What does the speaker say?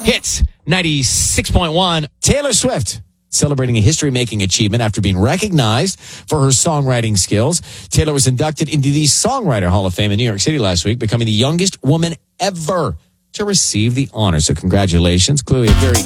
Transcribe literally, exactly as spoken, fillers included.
Hits ninety-six point one. Taylor Swift celebrating a history-making achievement after being recognized for her songwriting skills. Taylor was inducted into the Songwriter Hall of Fame in New York City last week, becoming the youngest woman ever to receive the honor. So congratulations. Clearly a very